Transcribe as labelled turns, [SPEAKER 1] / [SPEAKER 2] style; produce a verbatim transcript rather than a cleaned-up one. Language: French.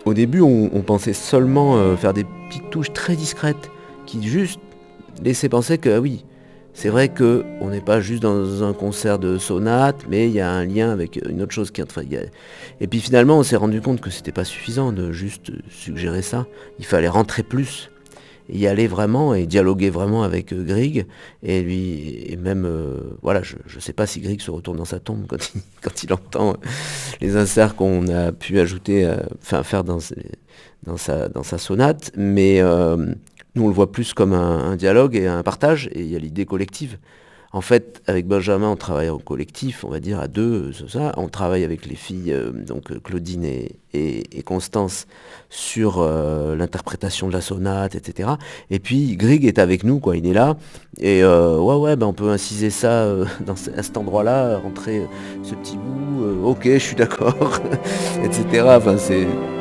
[SPEAKER 1] Au début, on, on pensait seulement euh, faire des petites touches très discrètes qui juste laissaient penser que ah oui, c'est vrai que on n'est pas juste dans un concert de sonate, mais il y a un lien avec une autre chose qui est. Enfin, il y a- Et puis finalement, on s'est rendu compte que c'était pas suffisant de juste suggérer ça. Il fallait rentrer plus, et y aller vraiment et dialoguer vraiment avec euh, Grieg et lui et même euh, voilà, je, je sais pas si Grieg se retourne dans sa tombe quand il, quand il entend les inserts qu'on a pu ajouter, euh, enfin faire dans, ses- dans, sa, dans sa sonate, mais euh, nous on le voit plus comme un, un dialogue et un partage, et il y a l'idée collective. En fait, avec Benjamin, on travaille en collectif, on va dire à deux, c'est ça. On travaille avec les filles, euh, donc euh, Claudine et, et- et Constance, sur euh, l'interprétation de la sonate, et cetera. Et puis Grieg est avec nous, quoi. Il est là. Et euh, ouais, ouais, ben on peut inciser ça euh, dans ce- à cet endroit-là, rentrer euh, ce petit bout. euh, ok, je suis d'accord, et cetera. Enfin, c'est